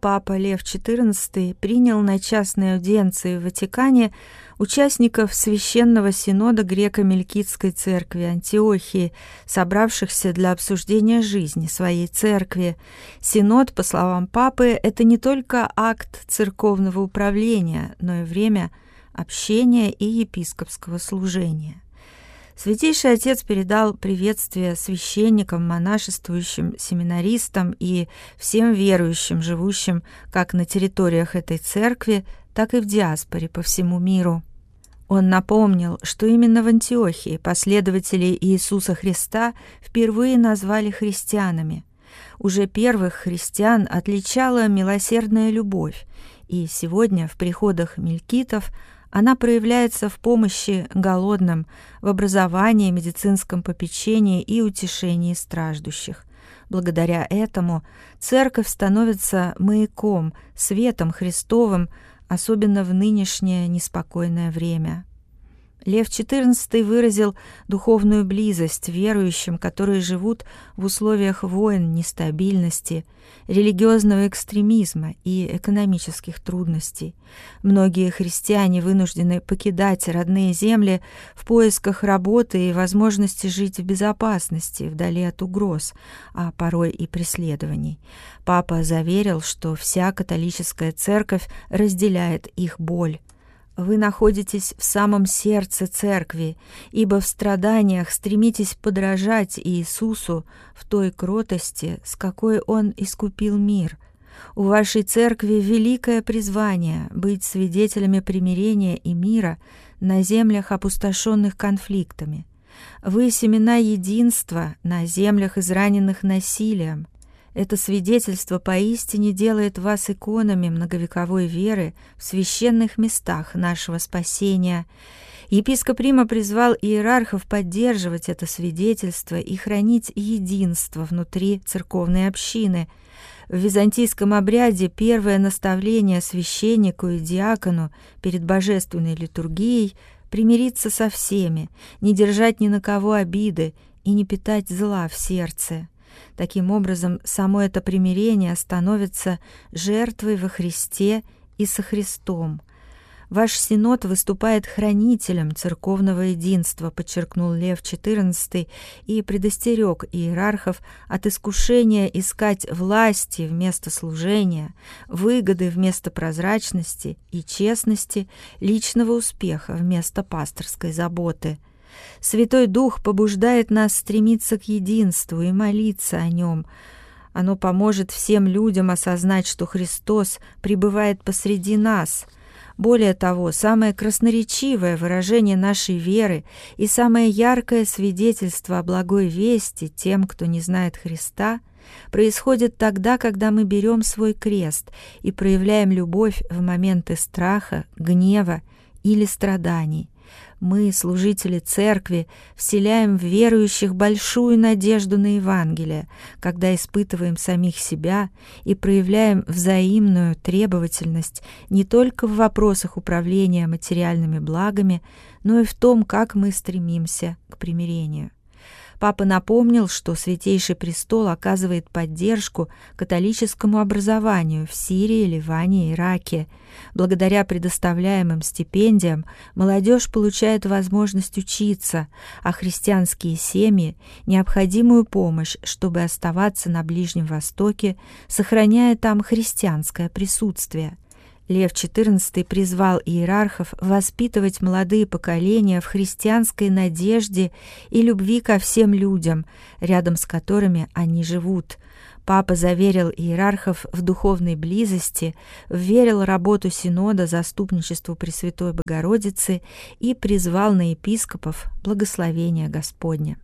папа Лев XIV принял на частной аудиенции в Ватикане участников Священного Синода Греко-Мелкитской церкви Антиохии, собравшихся для обсуждения жизни своей церкви. Синод, по словам папы, это не только акт церковного управления, но и время общения и епископского служения. Святейший Отец передал приветствие священникам, монашествующим, семинаристам и всем верующим, живущим как на территориях этой церкви, так и в диаспоре по всему миру. Он напомнил, что именно в Антиохии последователи Иисуса Христа впервые назвали христианами. Уже первых христиан отличала милосердная любовь, и сегодня в приходах мелкитов она проявляется в помощи голодным, в образовании, медицинском попечении и утешении страждущих. Благодаря этому церковь становится маяком, светом Христовым, особенно в нынешнее неспокойное время. Лев XIV выразил духовную близость верующим, которые живут в условиях войн, нестабильности, религиозного экстремизма и экономических трудностей. Многие христиане вынуждены покидать родные земли в поисках работы и возможности жить в безопасности, вдали от угроз, а порой и преследований. Папа заверил, что вся католическая церковь разделяет их боль. Вы находитесь в самом сердце церкви, ибо в страданиях стремитесь подражать Иисусу в той кротости, с какой Он искупил мир. У вашей церкви великое призвание быть свидетелями примирения и мира на землях, опустошенных конфликтами. Вы семена единства на землях, израненных насилием. Это свидетельство поистине делает вас иконами многовековой веры в священных местах нашего спасения. Епископ Рима призвал иерархов поддерживать это свидетельство и хранить единство внутри церковной общины. В византийском обряде первое наставление священнику и диакону перед божественной литургией — примириться со всеми, не держать ни на кого обиды и не питать зла в сердце. Таким образом, само это примирение становится жертвой во Христе и со Христом. Ваш синод выступает хранителем церковного единства, подчеркнул Лев XIV и предостерег иерархов от искушения искать власти вместо служения, выгоды вместо прозрачности и честности, личного успеха вместо пасторской заботы. Святой Дух побуждает нас стремиться к единству и молиться о нем. Оно поможет всем людям осознать, что Христос пребывает посреди нас. Более того, самое красноречивое выражение нашей веры и самое яркое свидетельство о благой вести тем, кто не знает Христа, происходит тогда, когда мы берем свой крест и проявляем любовь в моменты страха, гнева или страданий. Мы, служители церкви, вселяем в верующих большую надежду на Евангелие, когда испытываем самих себя и проявляем взаимную требовательность не только в вопросах управления материальными благами, но и в том, как мы стремимся к примирению. Папа напомнил, что Святейший Престол оказывает поддержку католическому образованию в Сирии, Ливане и Ираке. Благодаря предоставляемым стипендиям молодежь получает возможность учиться, а христианские семьи – необходимую помощь, чтобы оставаться на Ближнем Востоке, сохраняя там христианское присутствие. Лев XIV призвал иерархов воспитывать молодые поколения в христианской надежде и любви ко всем людям, рядом с которыми они живут. Папа заверил иерархов в духовной близости, вверил работу Синода заступничеству Пресвятой Богородицы и призвал на епископов благословения Господня.